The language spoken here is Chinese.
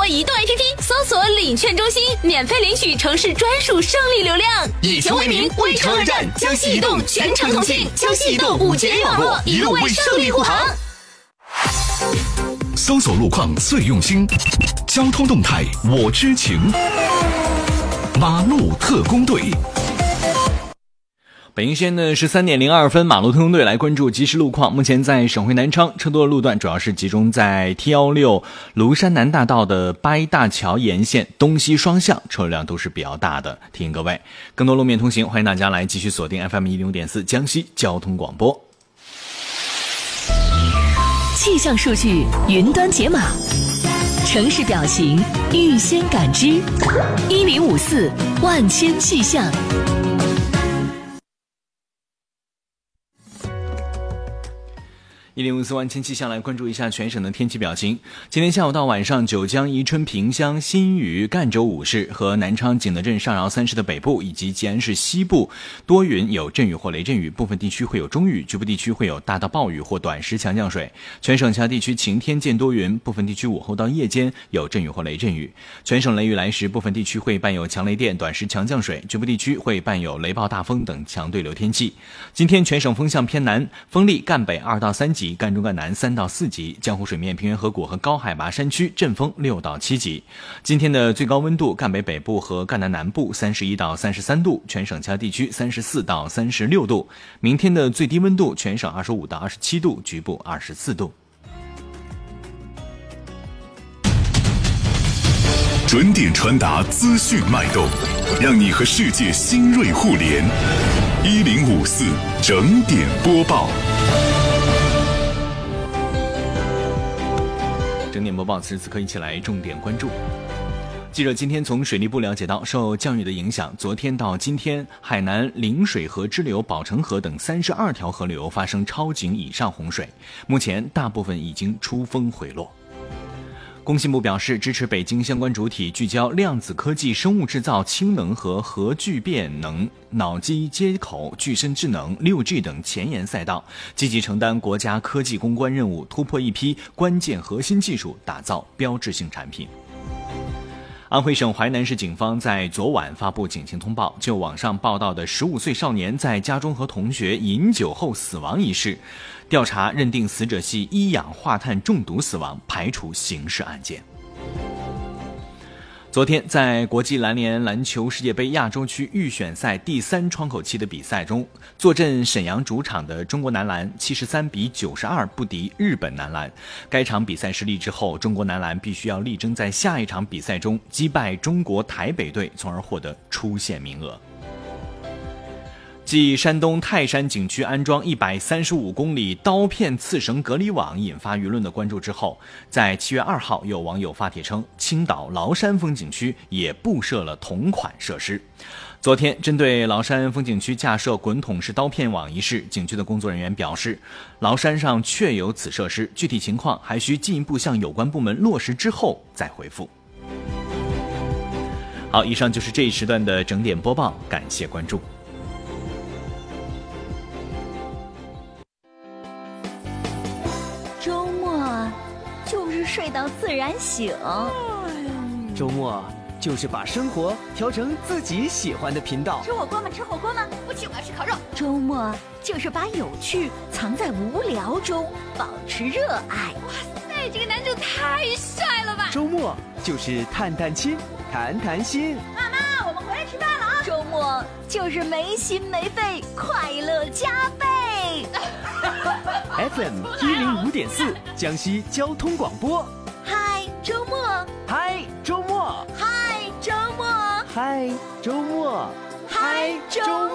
移动 APP 搜索领券中心，免费领取城市专属胜利流量。 以球为名，为城而战。江西移动全程通信，江西移动5G A 网络一路为胜利护航。 搜索路况最用心，交通动态我知情。马路特工队。 北京时间的13点02分，马路特工队来关注即时路况。目前在省会南昌，车多的路段主要是集中在 T16 庐山南大道的八一大桥沿线东西双向，车流量都是比较大的，提醒各位。更多路面通行，欢迎大家来继续锁定 FM105.4 江西交通广播。 气象数据云端解码，城市表情预先感知，1054万千气象。 1054万千气象来关注一下全省的天气表情。今天下午到晚上，九江、宜春、萍乡、新余、赣州5市和南昌景德镇、上饶3市的北部以及吉安市西部多云，有阵雨或雷阵雨，部分地区会有中雨，局部地区会有大到暴雨或短时强降水。全省其他地区晴天见多云，部分地区午后到夜间有阵雨或雷阵雨。全省雷雨来时，部分地区会伴有强雷电、短时强降水，局部地区会伴有雷暴大风等强对流天气。今天全省风向偏南，风力赣北2到3级，赣中赣南3到4级，江湖水面、平原河谷和高海拔山区阵风6到7级。今天的最高温度，赣北北部和赣南南部31到33度，全省其他地区34到36度。明天的最低温度，全省25到27度，局部24度。 准点传达资讯脉动，让你和世界新锐互联。1054整点播报。 整点播报，此时此刻一起来重点关注。记者今天从水利部了解到，受降雨的影响，昨天到今天，海南陵水河支流、宝成河等32条河流发生超警以上洪水，目前大部分已经出峰回落。工信部表示，支持北京相关主体聚焦量子科技、生物制造、氢能和核聚变能、脑机接口、具身智能、6G 等前沿赛道，积极承担国家科技攻关任务，突破一批关键核心技术，打造标志性产品。安徽省淮南市警方在昨晚发布警情通报，就网上报道的15岁少年在家中和同学饮酒后死亡一事，调查认定死者系一氧化碳中毒死亡，排除刑事案件。昨天，在国际篮联篮球世界杯亚洲区预选赛第3窗口期的比赛中，坐镇沈阳主场的中国男篮73比92不敌日本男篮。该场比赛失利之后，中国男篮必须要力争在下一场比赛中击败中国台北队，从而获得出线名额。继山东泰山景区安装135公里刀片刺绳隔离网引发舆论的关注之后，在7月2号，有网友发帖称，青岛崂山风景区也布设了同款设施。昨天，针对崂山风景区架设滚筒式刀片网一事，景区的工作人员表示，崂山上确有此设施，具体情况还需进一步向有关部门落实之后再回复。好，以上就是这一时段的整点播报，感谢关注。 周末就是睡到自然醒， 周末就是把生活调成自己喜欢的频道。 吃火锅吗？吃火锅吗？不去，我要吃烤肉。周末就是把有趣藏在无聊中，保持热爱。 哇塞，这个男主太帅了吧！ 周末就是探探亲，谈谈心。 妈妈，我们回来吃饭了啊！周末就是没心没肺，快乐加倍。 FM 105.4，江西交通广播。 嗨，周末！ 嗨，周末！ 嗨，周末！ 嗨，周末！ 嗨，周末！